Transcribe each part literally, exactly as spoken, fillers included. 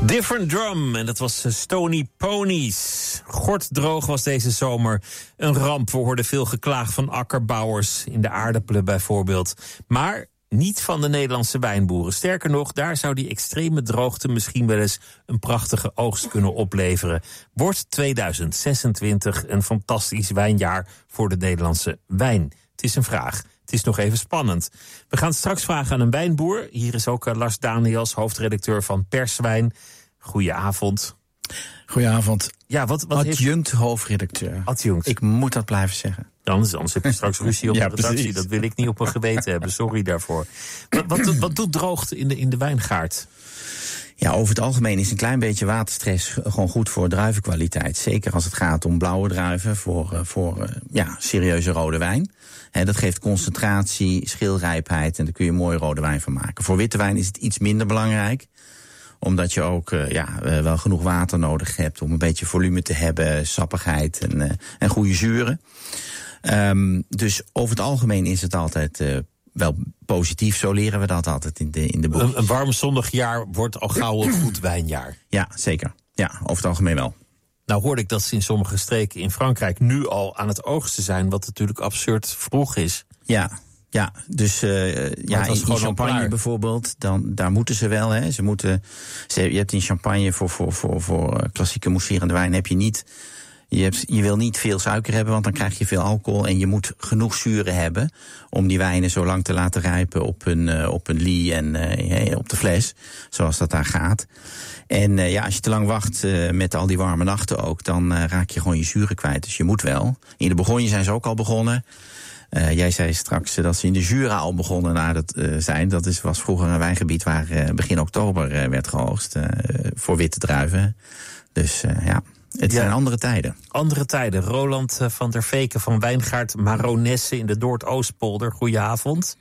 Different Drum, en dat was Stony Ponies. Gorddroog was deze zomer een ramp. We hoorden veel geklaag van akkerbouwers, in de aardappelen bijvoorbeeld. Maar niet van de Nederlandse wijnboeren. Sterker nog, daar zou die extreme droogte misschien wel eens een prachtige oogst kunnen opleveren. Wordt tweeduizend zesentwintig een fantastisch wijnjaar voor de Nederlandse wijn? Het is een vraag. Het is nog even spannend. We gaan het straks vragen aan een wijnboer. Hier is ook Lars Daniels, hoofdredacteur van Perswijn. Goedenavond. Goedenavond. Ja, wat, wat Adjunct heeft... hoofdredacteur. Adjunct. Ik moet dat blijven zeggen. Anders, anders heb je straks ruzie op ja, de redactie. precies. Dat wil ik niet op mijn geweten hebben. Sorry daarvoor. Wat, wat, wat doet droogte in de, in de wijngaard? Ja, over het algemeen is een klein beetje waterstress gewoon goed voor druivenkwaliteit. Zeker als het gaat om blauwe druiven voor, voor ja, serieuze rode wijn. He, dat geeft concentratie, schilrijpheid en daar kun je mooi rode wijn van maken. Voor witte wijn is het iets minder belangrijk. Omdat je ook uh, ja, uh, wel genoeg water nodig hebt om een beetje volume te hebben, sappigheid en, uh, en goede zuren. Um, dus over het algemeen is het altijd uh, wel positief. Zo leren we dat altijd in de, in de boek. Een, een warm zonnig jaar wordt al gauw een goed wijnjaar. Ja, zeker. Ja, over het algemeen wel. Nou hoorde ik dat ze in sommige streken in Frankrijk nu al aan het oogsten zijn, wat natuurlijk absurd vroeg is. Ja. Ja, dus uh, ja, in, in Champagne bijvoorbeeld, dan, daar moeten ze wel. Hè. Ze moeten, ze, je hebt in Champagne voor, voor, voor, voor klassieke mousserende wijn heb je niet. Je, hebt, je wil niet veel suiker hebben, want dan krijg je veel alcohol. En je moet genoeg zuren hebben om die wijnen zo lang te laten rijpen op een, uh, op een lie en uh, op de fles. Zoals dat daar gaat. En uh, ja, als je te lang wacht uh, met al die warme nachten ook, dan uh, raak je gewoon je zuren kwijt. Dus je moet wel. In de Bourgogne zijn ze ook al begonnen. Uh, jij zei straks uh, dat ze in de Jura al begonnen naar het uh, zijn. Dat is, was vroeger een wijngebied waar uh, begin oktober uh, werd geoogst uh, voor witte druiven. Dus uh, ja, het ja, zijn andere tijden. Andere tijden. Roland uh, van der Veken van Wijngaard Maronesse in de Noordoostpolder. Goedenavond.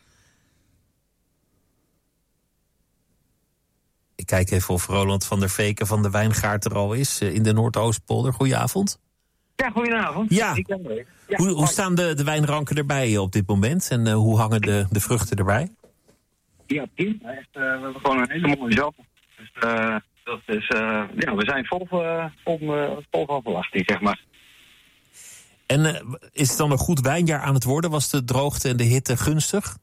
Ik kijk even of Roland van der Veken van de Wijngaard er al is uh, in de Noordoostpolder. Goedenavond. Ja, goedenavond. Ja. Ik ben er. Ja, hoe, hoe staan de, de wijnranken erbij op dit moment? En uh, hoe hangen de, de vruchten erbij? Ja, prima. Uh, we hebben gewoon een hele mooie zomer. Dus uh, dat is, uh, ja, we zijn vol, uh, vol, uh, vol van verwachting, zeg maar. En uh, is het dan een goed wijnjaar aan het worden? Was de droogte en de hitte gunstig?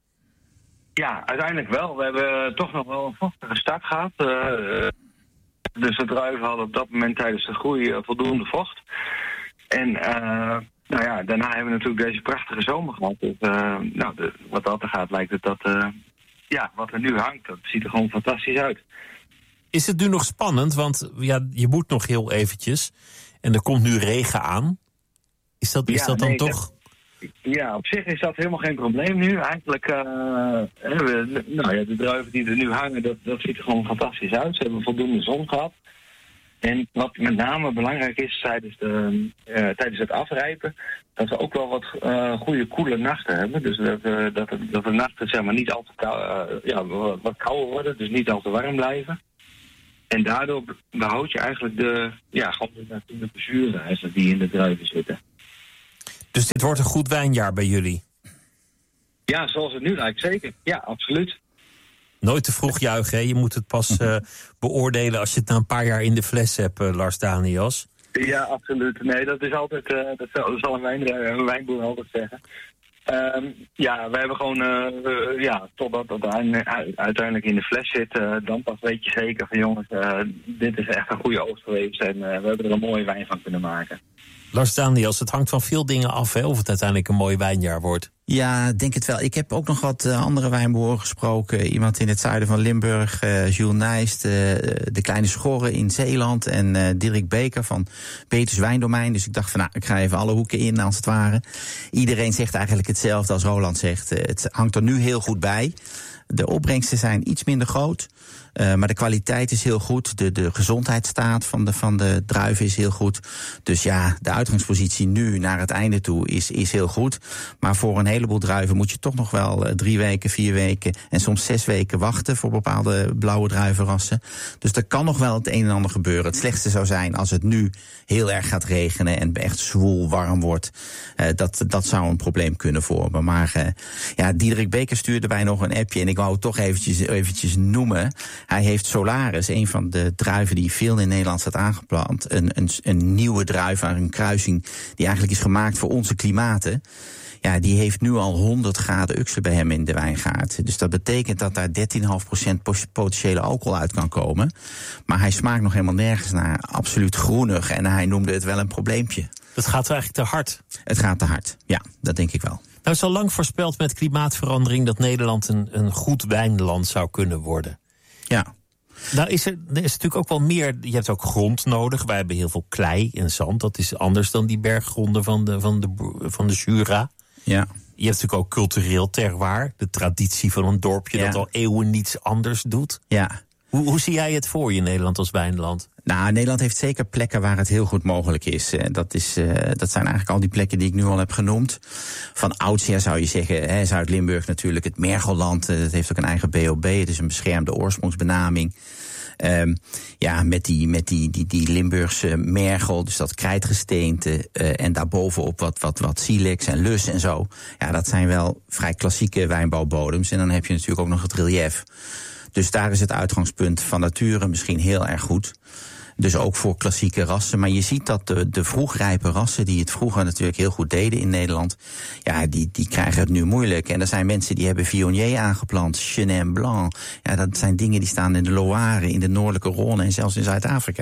Ja, uiteindelijk wel. We hebben toch nog wel een vochtige start gehad. Uh, dus de druiven hadden op dat moment tijdens de groei uh, voldoende vocht. En uh, nou ja, daarna hebben we natuurlijk deze prachtige zomer gehad. Dus, uh, nou, de, wat dat er gaat, lijkt het dat uh, ja, wat er nu hangt, dat ziet er gewoon fantastisch uit. Is het nu nog spannend? Want ja, je moet nog heel eventjes. En er komt nu regen aan. Is dat, is ja, dat dan nee, toch? Dat, ja, op zich is dat helemaal geen probleem nu. Eigenlijk, uh, we, nou ja, de druiven die er nu hangen, dat, dat ziet er gewoon fantastisch uit. Ze hebben voldoende zon gehad. En wat met name belangrijk is tijdens, de, uh, tijdens het afrijpen, dat we ook wel wat uh, goede koele nachten hebben. Dus dat, uh, dat, de, dat de nachten zeg maar niet al te kou, uh, ja, wat, wat kouder worden, dus niet al te warm blijven. En daardoor behoud je eigenlijk de, ja, gewoon de natuurlijke zuren eigenlijk die in de druiven zitten. Dus dit wordt een goed wijnjaar bij jullie? Ja, zoals het nu lijkt, zeker. Ja, absoluut. Nooit te vroeg juichen, hè? Je moet het pas uh, beoordelen als je het na een paar jaar in de fles hebt, uh, Lars Daniels. Ja, absoluut. Nee, dat is altijd, uh, dat zal een, wijn, een wijnboer altijd zeggen. Um, ja, we hebben gewoon, uh, uh, ja, totdat het uiteindelijk in de fles zit, uh, dan pas weet je zeker van jongens, uh, dit is echt een goede oogst geweest en uh, we hebben er een mooie wijn van kunnen maken. Lars Daniels, het hangt van veel dingen af, hè, of het uiteindelijk een mooi wijnjaar wordt. Ja, denk het wel. Ik heb ook nog wat uh, andere wijnboeren gesproken. Iemand in het zuiden van Limburg, uh, Jules Nijst, uh, de Kleine Schorre in Zeeland en uh, Dirk Beker van Peters Wijndomein. Dus ik dacht van nou, ik ga even alle hoeken in als het ware. Iedereen zegt eigenlijk hetzelfde als Roland zegt. Uh, het hangt er nu heel goed bij. De opbrengsten zijn iets minder groot. Uh, maar de kwaliteit is heel goed. De, de gezondheidsstaat van de, van de druiven is heel goed. Dus ja, de uitgangspositie nu naar het einde toe is, is heel goed. Maar voor een heleboel druiven moet je toch nog wel uh, drie weken, vier weken en soms zes weken wachten voor bepaalde blauwe druivenrassen. Dus er kan nog wel het een en ander gebeuren. Het slechtste zou zijn als het nu heel erg gaat regenen en echt zwoel warm wordt. Uh, dat, dat zou een probleem kunnen vormen. Maar uh, ja, Diederik Beker stuurde mij nog een appje en ik wou het toch eventjes, eventjes noemen. Hij heeft Solaris, een van de druiven die veel in Nederland staat aangeplant. Een, een, een nieuwe druif, een kruising die eigenlijk is gemaakt voor onze klimaten. Ja, die heeft nu al honderd graden uxelen bij hem in de wijngaard. Dus dat betekent dat daar dertien komma vijf procent potentiële alcohol uit kan komen. Maar hij smaakt nog helemaal nergens naar. Absoluut groenig. En hij noemde het wel een probleempje. Het gaat eigenlijk te hard. Het gaat te hard, ja, dat denk ik wel. Nou is al lang voorspeld met klimaatverandering dat Nederland een, een goed wijnland zou kunnen worden. Ja. Nou is er, er is natuurlijk ook wel meer. Je hebt ook grond nodig. Wij hebben heel veel klei en zand. Dat is anders dan die berggronden van de, van de, van de Jura. Ja. Je hebt natuurlijk ook cultureel terroir. De traditie van een dorpje ja. dat al eeuwen niets anders doet. Ja. Hoe, hoe zie jij het voor je, Nederland als wijnland? Nou, Nederland heeft zeker plekken waar het heel goed mogelijk is. Dat, is, uh, dat zijn eigenlijk al die plekken die ik nu al heb genoemd. Van oudsher zou je zeggen, hè, Zuid-Limburg natuurlijk, het Mergelland. Uh, dat heeft ook een eigen B O B, het is een beschermde oorsprongsbenaming. Um, ja, met die, met die, die, die Limburgse mergel, dus dat krijtgesteente. Uh, en daarbovenop wat, wat, wat silex en lus en zo. Ja, dat zijn wel vrij klassieke wijnbouwbodems. En dan heb je natuurlijk ook nog het relief. Dus daar is het uitgangspunt van nature misschien heel erg goed. Dus ook voor klassieke rassen. Maar je ziet dat de, de vroegrijpe rassen, die het vroeger natuurlijk heel goed deden in Nederland, ja, die, die krijgen het nu moeilijk. En er zijn mensen die hebben Viognier aangeplant, Chenin Blanc. Ja, dat zijn dingen die staan in de Loire, in de noordelijke Rhône en zelfs in Zuid-Afrika.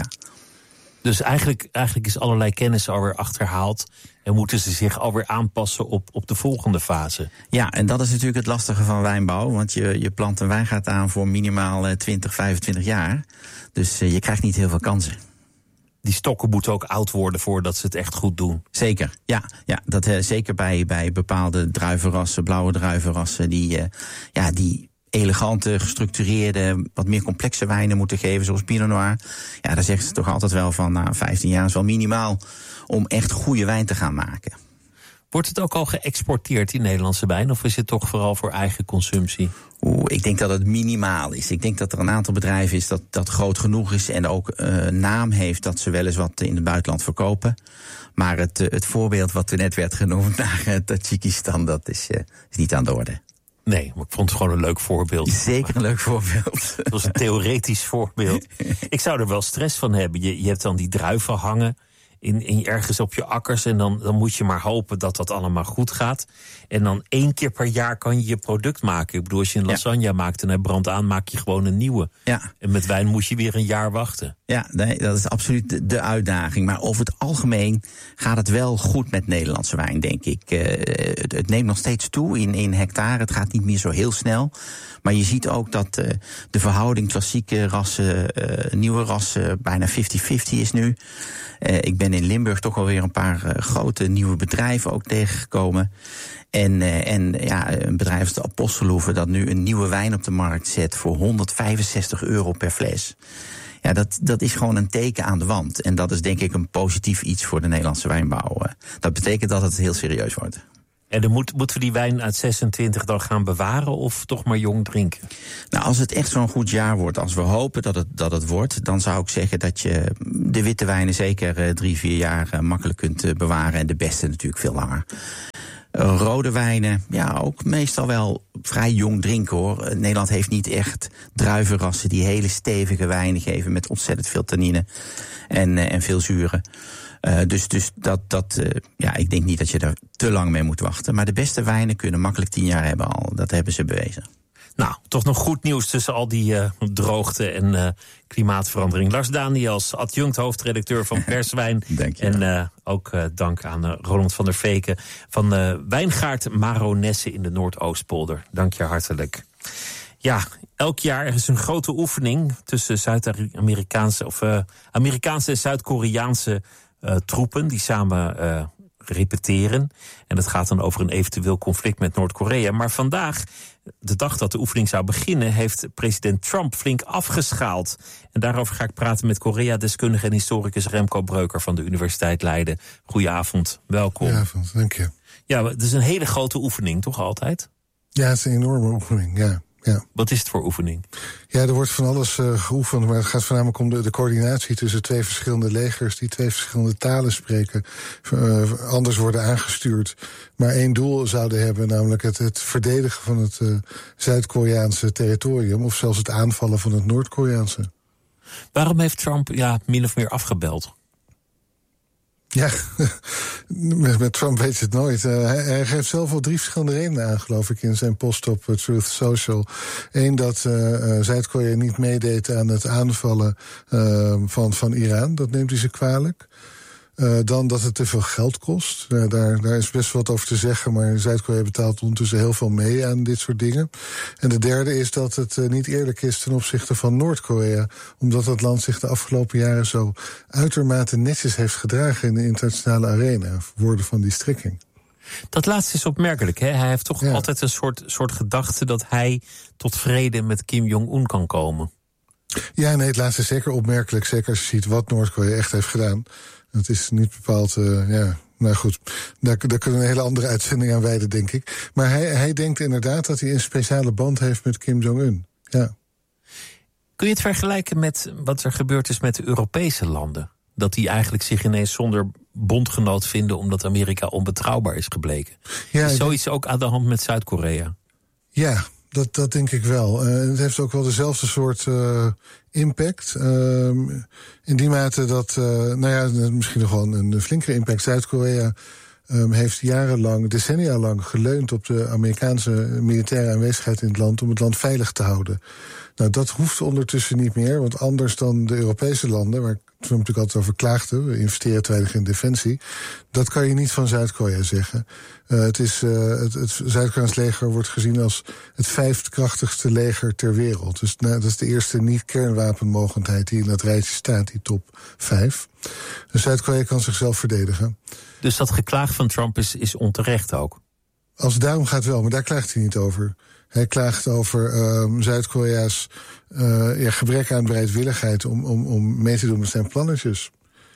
Dus eigenlijk, eigenlijk is allerlei kennis alweer achterhaald en moeten ze zich alweer aanpassen op, op de volgende fase. Ja, en dat is natuurlijk het lastige van wijnbouw. Want je, je plant een wijngaard aan voor minimaal twintig, vijfentwintig jaar. Dus uh, je krijgt niet heel veel kansen. Die stokken moeten ook oud worden voordat ze het echt goed doen. Zeker, ja. ja dat, uh, zeker bij, bij bepaalde druivenrassen, blauwe druivenrassen, die, uh, ja, die elegante, gestructureerde, wat meer complexe wijnen moeten geven, zoals Pinot Noir. Ja, daar zeggen ze toch altijd wel van, nou, vijftien jaar is wel minimaal om echt goede wijn te gaan maken. Wordt het ook al geëxporteerd, die Nederlandse wijn, of is het toch vooral voor eigen consumptie? Oeh, ik denk dat het minimaal is. Ik denk dat er een aantal bedrijven is dat, dat groot genoeg is en ook uh, naam heeft dat ze wel eens wat in het buitenland verkopen. Maar het, uh, het voorbeeld wat er net werd genoemd naar uh, Tajikistan, dat is, uh, is niet aan de orde. Nee, maar ik vond het gewoon een leuk voorbeeld. Zeker een leuk voorbeeld. Het was een theoretisch voorbeeld. Ik zou er wel stress van hebben. Je, je hebt dan die druiven hangen in, in ergens op je akkers en dan, dan moet je maar hopen dat dat allemaal goed gaat. En dan één keer per jaar kan je je product maken. Ik bedoel, als je een lasagne ja. maakt en hij brandt aan, maak je gewoon een nieuwe. Ja. En met wijn moet je weer een jaar wachten. Ja, nee, dat is absoluut de, de uitdaging. Maar over het algemeen gaat het wel goed met Nederlandse wijn, denk ik. Uh, het, het neemt nog steeds toe in, in hectare. Het gaat niet meer zo heel snel. Maar je ziet ook dat uh, de verhouding klassieke rassen, uh, nieuwe rassen, bijna vijftig vijftig is nu. Uh, ik ben in Limburg toch alweer een paar uh, grote nieuwe bedrijven ook tegengekomen. En, uh, en ja, een bedrijf als de Apostelhoeve dat nu een nieuwe wijn op de markt zet voor honderdvijfenzestig euro per fles. Ja, dat, dat is gewoon een teken aan de wand. En dat is denk ik een positief iets voor de Nederlandse wijnbouw. Dat betekent dat het heel serieus wordt. En dan moet, moeten we die wijn uit zesentwintig dan gaan bewaren of toch maar jong drinken? Nou, als het echt zo'n goed jaar wordt, als we hopen dat het, dat het wordt, dan zou ik zeggen dat je de witte wijnen zeker uh, drie, vier jaar uh, makkelijk kunt uh, bewaren. En de beste natuurlijk veel langer. Uh, rode wijnen, ja, ook meestal wel vrij jong drinken, hoor. Uh, Nederland heeft niet echt druivenrassen die hele stevige wijnen geven met ontzettend veel tannine en, uh, en veel zuren. Uh, dus dus dat, dat uh, ja, ik denk niet dat je er te lang mee moet wachten. Maar de beste wijnen kunnen makkelijk tien jaar hebben al. Dat hebben ze bewezen. Nou, toch nog goed nieuws tussen al die uh, droogte en uh, klimaatverandering. Lars Daniels, adjunct hoofdredacteur van Perswijn. Dank je. En uh, ook uh, dank aan uh, Roland van der Veken van uh, Wijngaard Maronesse in de Noordoostpolder. Dank je hartelijk. Ja, elk jaar is een grote oefening tussen Zuid-Amerikaanse of uh, Amerikaanse en Zuid-Koreaanse uh, troepen die samen uh, repeteren. En dat gaat dan over een eventueel conflict met Noord-Korea. Maar vandaag, de dag dat de oefening zou beginnen, heeft president Trump flink afgeschaald. En daarover ga ik praten met Korea-deskundige en historicus Remco Breuker van de Universiteit Leiden. Goedenavond, welkom. Goedenavond, dank je. Ja, het is een hele grote oefening, toch altijd? Ja, het is een enorme oefening, ja. Ja. Wat is het voor oefening? Ja, er wordt van alles uh, geoefend, maar het gaat voornamelijk om de, de coördinatie tussen twee verschillende legers die twee verschillende talen spreken, uh, anders worden aangestuurd, maar één doel zouden hebben, namelijk het, het verdedigen van het uh, Zuid-Koreaanse territorium of zelfs het aanvallen van het Noord-Koreaanse. Waarom heeft Trump ja, min of meer afgebeld? Ja, met, met Trump weet je het nooit. Uh, hij, hij geeft zelf al drie verschillende redenen aan, geloof ik, in zijn post op uh, Truth Social. Eén, dat uh, uh, Zuid-Korea niet meedeed aan het aanvallen uh, van, van Iran. Dat neemt hij ze kwalijk. Uh, dan dat het te veel geld kost. Uh, daar, daar is best wat over te zeggen, maar Zuid-Korea betaalt ondertussen heel veel mee aan dit soort dingen. En de derde is dat het uh, niet eerlijk is ten opzichte van Noord-Korea, omdat dat land zich de afgelopen jaren zo uitermate netjes heeft gedragen in de internationale arena. Woorden van die strekking. Dat laatste is opmerkelijk, hè? Hij heeft toch ja. altijd een soort, soort gedachte dat hij tot vrede met Kim Jong-un kan komen. Ja, nee, het laatste is zeker opmerkelijk. Zeker als je ziet wat Noord-Korea echt heeft gedaan. Het is niet bepaald, uh, ja, nou goed, daar, daar kunnen we een hele andere uitzending aan wijden, denk ik. Maar hij, hij denkt inderdaad dat hij een speciale band heeft met Kim Jong-un. Ja. Kun je het vergelijken met wat er gebeurd is met de Europese landen? Dat die eigenlijk zich ineens zonder bondgenoot vinden omdat Amerika onbetrouwbaar is gebleken. Ja, is zoiets ook aan de hand met Zuid-Korea? Ja, dat, dat denk ik wel. Uh, het heeft ook wel dezelfde soort uh, impact. Uh, in die mate dat, uh, nou ja, misschien nog wel een flinkere impact. Zuid-Korea um, heeft jarenlang, decennia lang geleund op de Amerikaanse militaire aanwezigheid in het land om het land veilig te houden. Nou, dat hoeft ondertussen niet meer, want anders dan de Europese landen, waar Trump natuurlijk altijd over klaagde, we investeren te weinig in defensie, dat kan je niet van Zuid-Korea zeggen. Uh, het is, uh, het, het Zuid-Koreaans leger wordt gezien als het vijfkrachtigste leger ter wereld. Dus nou, dat is de eerste niet-kernwapenmogendheid die in dat rijtje staat, die top vijf. Dus Zuid-Korea kan zichzelf verdedigen. Dus dat geklaag van Trump is, is onterecht ook? Als het daarom gaat wel, maar daar klaagt hij niet over. Hij klaagt over uh, Zuid-Korea's uh, ja, gebrek aan bereidwilligheid om, om, om mee te doen met zijn plannetjes.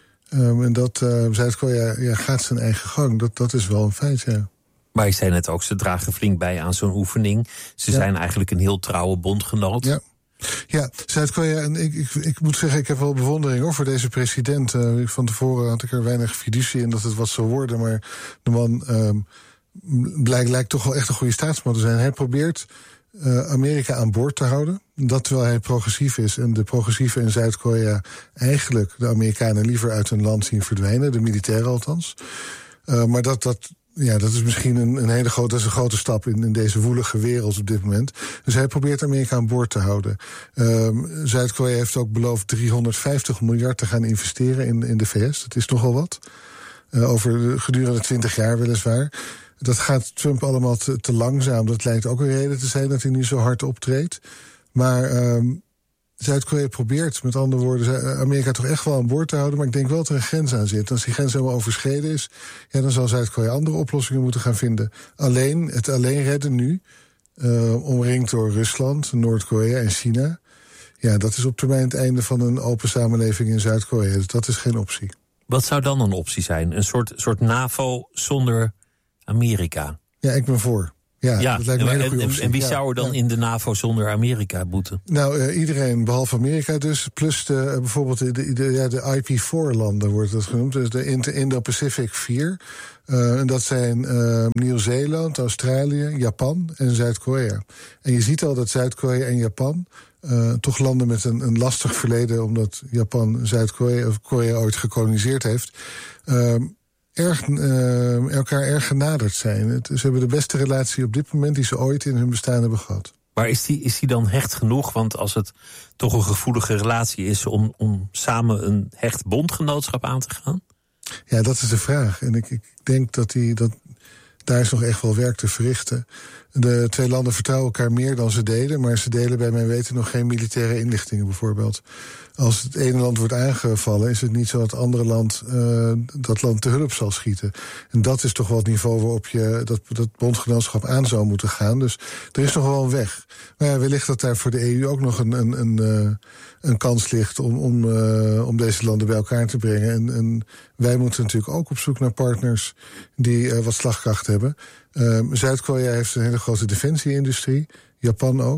Um, en dat uh, Zuid-Korea ja, gaat zijn eigen gang, dat, dat is wel een feit, ja. Maar ik zei net ook, ze dragen flink bij aan zo'n oefening. Ze ja. zijn eigenlijk een heel trouwe bondgenoot. Ja. Ja, Zuid-Korea, en ik, ik, ik moet zeggen, ik heb wel bewondering hoor, voor deze president. Uh, van tevoren had ik er weinig fiducie in dat het wat zou worden, maar de man um, Blijk, lijkt toch wel echt een goede staatsman te zijn. Hij probeert uh, Amerika aan boord te houden. Dat terwijl hij progressief is. En de progressieven in Zuid-Korea eigenlijk de Amerikanen liever uit hun land zien verdwijnen. De militairen althans. Uh, maar dat, dat, ja, dat is misschien een, een hele grote, dat is een grote stap in, in deze woelige wereld op dit moment. Dus hij probeert Amerika aan boord te houden. Uh, Zuid-Korea heeft ook beloofd driehonderdvijftig miljard te gaan investeren in, in de V S. Dat is nogal wat. Uh, over gedurende twintig jaar weliswaar. Dat gaat Trump allemaal te, te langzaam. Dat lijkt ook een reden te zijn dat hij nu zo hard optreedt. Maar um, Zuid-Korea probeert, met andere woorden, Amerika toch echt wel aan boord te houden. Maar ik denk wel dat er een grens aan zit. Als die grens helemaal overschreden is, ja, dan zal Zuid-Korea andere oplossingen moeten gaan vinden. Alleen, het alleen redden nu, uh, omringd door Rusland, Noord-Korea en China. Ja, dat is op termijn het einde van een open samenleving in Zuid-Korea. Dus dat is geen optie. Wat zou dan een optie zijn? Een soort, soort NAVO zonder Amerika? Ja, ik ben voor. Ja, ja, dat lijkt me een hele goede en, optie. en wie ja, zou er dan ja. in de NAVO zonder Amerika moeten? Nou, uh, iedereen behalve Amerika dus. Plus de, uh, bijvoorbeeld de, de, de, ja, de I P vier landen wordt dat genoemd. Dus de Indo-Pacific vier. Uh, en dat zijn uh, Nieuw-Zeeland, Australië, Japan en Zuid-Korea. En je ziet al dat Zuid-Korea en Japan uh, toch landen met een, een lastig verleden, omdat Japan Zuid-Korea of Korea ooit gekoloniseerd heeft. Uh, Erg, uh, elkaar erg genaderd zijn. Het, ze hebben de beste relatie op dit moment die ze ooit in hun bestaan hebben gehad. Maar is die, is die dan hecht genoeg? Want als het toch een gevoelige relatie is om, om samen een hecht bondgenootschap aan te gaan? Ja, dat is de vraag. En ik, ik denk dat, die, dat daar is nog echt wel werk te verrichten. De twee landen vertrouwen elkaar meer dan ze deden, maar ze delen bij mijn weten nog geen militaire inlichtingen bijvoorbeeld. Als het ene land wordt aangevallen, is het niet zo dat het andere land uh, dat land te hulp zal schieten. En dat is toch wel het niveau waarop je dat, dat bondgenootschap aan zou moeten gaan. Dus er is nog wel een weg. Maar ja, wellicht dat daar voor de E U ook nog een, een, een, uh, een kans ligt om, om, uh, om deze landen bij elkaar te brengen. En, en wij moeten natuurlijk ook op zoek naar partners die uh, wat slagkracht hebben. Uh, Zuid-Korea heeft een hele grote defensie-industrie. Japan ook.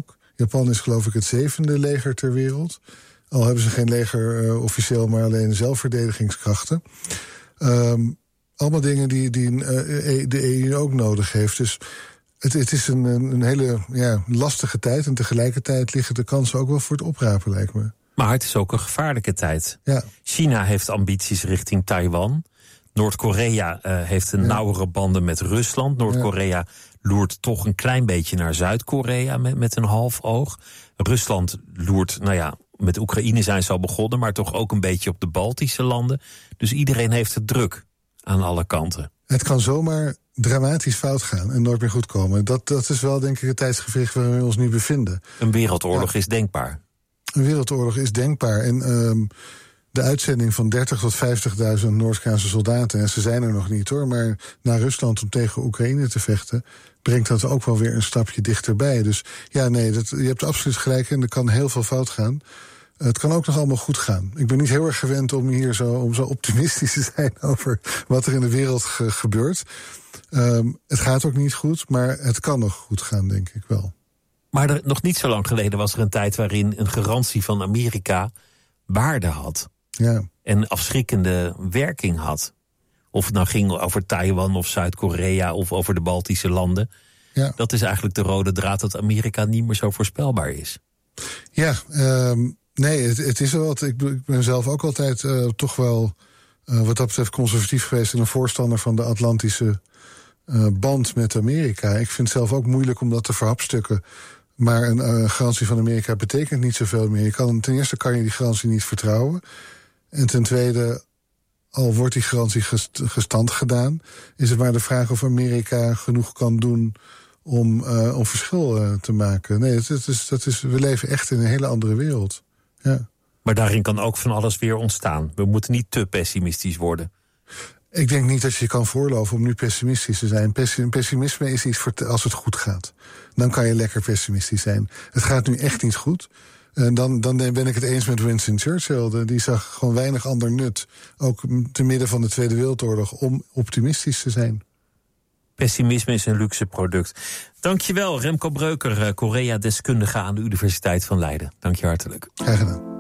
Japan is geloof ik het zevende leger ter wereld. Al hebben ze geen leger uh, officieel, maar alleen zelfverdedigingskrachten. Um, allemaal dingen die, die uh, de E U ook nodig heeft. Dus het, het is een, een hele ja, lastige tijd. En tegelijkertijd liggen de kansen ook wel voor het oprapen, lijkt me. Maar het is ook een gevaarlijke tijd. Ja. China heeft ambities richting Taiwan. Noord-Korea uh, heeft een ja. nauwere banden met Rusland. Noord-Korea ja. loert toch een klein beetje naar Zuid-Korea met, met een half oog. Rusland loert, nou ja, met Oekraïne zijn ze al begonnen, maar toch ook een beetje op de Baltische landen. Dus iedereen heeft het druk aan alle kanten. Het kan zomaar dramatisch fout gaan en nooit meer goed komen. Dat, dat is wel, denk ik, het tijdsgevricht waarin we ons nu bevinden. Een wereldoorlog ja. is denkbaar. Een wereldoorlog is denkbaar. En um, de uitzending van dertig tot vijftigduizend Noord-Koreaanse soldaten, en ze zijn er nog niet hoor, maar naar Rusland om tegen Oekraïne te vechten, brengt dat ook wel weer een stapje dichterbij. Dus ja, nee, dat, je hebt absoluut gelijk en er kan heel veel fout gaan. Het kan ook nog allemaal goed gaan. Ik ben niet heel erg gewend om hier zo, om zo optimistisch te zijn over wat er in de wereld ge- gebeurt. Um, het gaat ook niet goed, maar het kan nog goed gaan, denk ik wel. Maar er, nog niet zo lang geleden was er een tijd waarin een garantie van Amerika waarde had. Ja. En afschrikkende werking had. Of het nou ging over Taiwan of Zuid-Korea of over de Baltische landen. Ja. Dat is eigenlijk de rode draad dat Amerika niet meer zo voorspelbaar is. Ja, um, nee, het, het is wel wat. Ik, ik ben zelf ook altijd uh, toch wel uh, wat dat betreft conservatief geweest en een voorstander van de Atlantische uh, band met Amerika. Ik vind het zelf ook moeilijk om dat te verhapstukken. Maar een uh, garantie van Amerika betekent niet zoveel meer. Je kan, ten eerste kan je die garantie niet vertrouwen. En ten tweede, al wordt die garantie gest, gestand gedaan, is het maar de vraag of Amerika genoeg kan doen om, uh, om verschil uh, te maken. Nee, het, het is, dat is, we leven echt in een hele andere wereld. Ja. Maar daarin kan ook van alles weer ontstaan. We moeten niet te pessimistisch worden. Ik denk niet dat je kan voorloven om nu pessimistisch te zijn. Pessimisme is iets voor te, als het goed gaat. Dan kan je lekker pessimistisch zijn. Het gaat nu echt niet goed. En dan, dan ben ik het eens met Winston Churchill. Die zag gewoon weinig ander nut, ook te midden van de Tweede Wereldoorlog, om optimistisch te zijn. Pessimisme is een luxe product. Dankjewel, Remco Breuker, Korea-deskundige aan de Universiteit van Leiden. Dank je hartelijk. Graag gedaan.